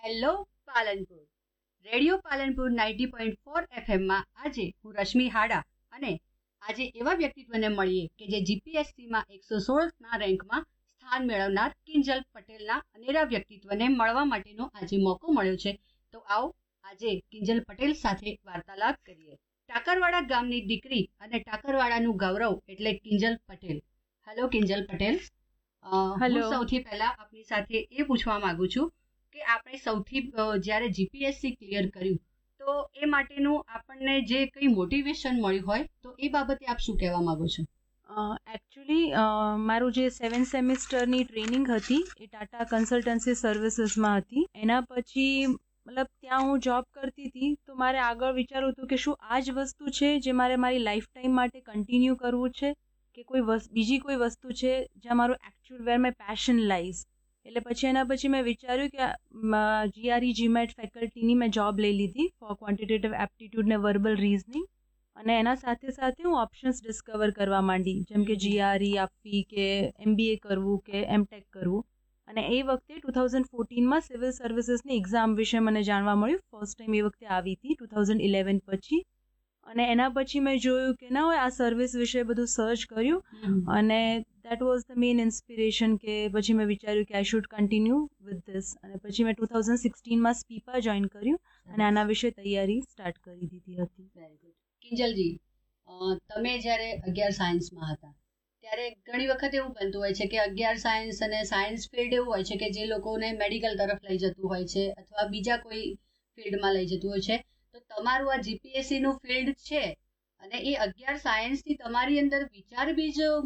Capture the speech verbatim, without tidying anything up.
Hello Palanpur radio Palanpur ninety point four એફએમમાં આજે હું રશ્મિ હાડા અને આજે એવા વ્યક્તિત્વને મળીએ કે જે જીપીએસસીમાં એકસો સોળના રેન્કમાં સ્થાન મેળવનાર કિંજલ પટેલના અનેરા વ્યક્તિત્વને મળવા માટેનો આજે મોકો મળ્યો છે. તો આવો આજે કિંજલ પટેલ સાથે વાર્તાલાપ કરીએ. ટાકરવાડા ગામની દીકરી અને ટાકરવાડાનું ગૌરવ એટલે કિંજલ પટેલ. હેલો કિંજલ પટેલ. હું સૌથી પહેલા આપની સાથે એ પૂછવા માંગુ છું કે આપણે સૌથી જ્યારે જીપીએસસી ક્લિયર કર્યું તો એ માટેનું આપણને જે કંઈ મોટિવેશન મળ્યું હોય તો એ બાબતે આપ શું કહેવા માંગો છો? એકચ્યુઅલી મારું જે સેવન સેમિસ્ટરની ટ્રેનિંગ હતી એ ટાટા કન્સલ્ટન્સી સર્વિસીસમાં હતી. એના પછી મતલબ ત્યાં હું જોબ કરતી હતી તો મારે આગળ વિચારવું હતું કે શું આ જ વસ્તુ છે જે મારે મારી લાઈફ ટાઈમ માટે કન્ટિન્યુ કરવું છે કે કોઈ બીજી કોઈ વસ્તુ છે જ્યાં મારું actual wear my passion lies. એટલે પછી એના પછી મેં વિચાર્યું કે જીઆરઈ જીમેટ ફેકલ્ટીની મેં જોબ લઈ લીધી ફોર ક્વોન્ટિટેટિવ એપ્ટિટ્યૂડ ને વર્બલ રીઝનિંગ, અને એના સાથે સાથે હું ઓપ્શન્સ ડિસ્કવર કરવા માંડી, જેમ કે જીઆરઈ આપવી કે એમબીએ કરવું કે એમટેક કરવું. અને એ વખતે ટુ થાઉઝન્ડ ફોર્ટીનમાં સિવિલ સર્વિસીસની એક્ઝામ વિશે મને જાણવા મળ્યું. ફર્સ્ટ ટાઈમ એ વખતે આવી હતી ટુ થાઉઝન્ડ ઇલેવન પછી. અને એના પછી મેં જોયું કે ના હોય આ સર્વિસ વિશે બધું સર્ચ કર્યું અને that was the main inspiration કે પછી મેં વિચાર્યું કે I should continue with this. અને પછી મેં ટુ થાઉઝન્ડ સિક્સટીનમાં સ્પીપા જોઈન કર્યું અને આના વિશે તૈયારી સ્ટાર્ટ કરી દીધી હતી. Very good. કિંજલજી, તમે જ્યારે અગિયાર સાયન્સમાં હતા ત્યારે ઘણી વખત એવું બનતું હોય છે કે અગિયાર સાયન્સ અને સાયન્સ ફિલ્ડ એવું હોય છે કે જે લોકોને મેડિકલ તરફ લઈ જતું હોય છે અથવા બીજા કોઈ ફિલ્ડમાં લઈ જતું હોય છે. તો તમારું આ જીપીએસસીનું ફિલ્ડ છે અને એ અગિયાર સાયન્સથી તમારી અંદર વિચાર બીજ